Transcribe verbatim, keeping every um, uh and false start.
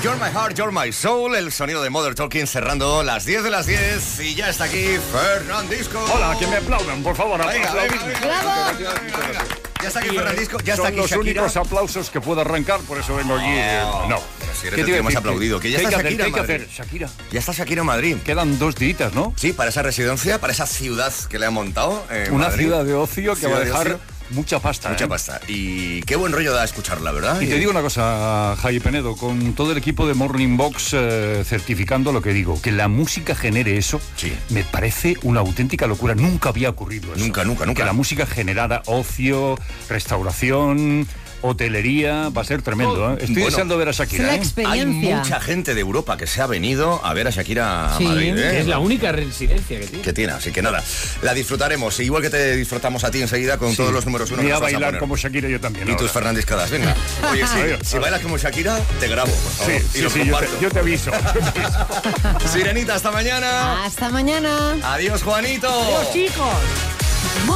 You're My Heart, You're My Soul, el sonido de Mother Talking cerrando las diez de las diez y ya está aquí Fernandisco. Hola, que me aplaudan, por favor. Venga, venga, venga, ¡Bravo! venga, venga, venga. Ya está aquí Fernandisco, ya está Son aquí los Shakira. únicos aplausos que puedo arrancar, por eso vengo aquí. Oh, no. pero si eres ¿Qué el te iba que a más decir? aplaudido, que ya ¿Qué está hay que hacer? Shakira ¿Qué hay que en Madrid. hacer? Shakira. Ya está Shakira en Madrid. Quedan dos días, ¿no? Sí, para esa residencia, para esa ciudad que le ha montado. Eh, Una Madrid. ciudad de ocio que Ciudad va a de dejar ocio. mucha pasta. Mucha ¿eh? pasta. Y qué buen rollo da escucharla, ¿verdad? Y te digo una cosa, Javi Penedo, con todo el equipo de Morning Box eh, certificando lo que digo, que la música genere eso, Sí. me parece una auténtica locura. Nunca había ocurrido eso. Nunca, nunca, nunca. Que la música generara ocio, restauración, hotelería, va a ser tremendo. ¿eh? Estoy Bueno, deseando ver a Es Shakira. la ¿eh? Hay experiencia. mucha gente de Europa que se ha venido a ver a Shakira a Sí. Madrid, ¿eh? Es la única residencia que tiene. que tiene, así que nada, la disfrutaremos, igual que te disfrutamos a ti enseguida con Sí. todos los números uno Ni que a nos vas a bailar poner. como Shakira yo también. Y ahora. tus Fernandiscadas, venga. Oye, sí, Adiós. si bailas como Shakira, te grabo, por favor, Sí, y sí, lo sí, yo te, comparto. yo te aviso. Yo te aviso. Sirenita, hasta mañana. Hasta mañana. Adiós, Juanito. Chicos.